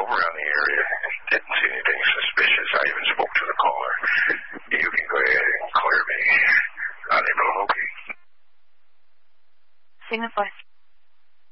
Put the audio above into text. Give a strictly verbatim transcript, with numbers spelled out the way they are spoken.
drove around the area. Didn't see anything suspicious. I even spoke to the caller. You can go ahead and clear me. I'm able to locate. Signify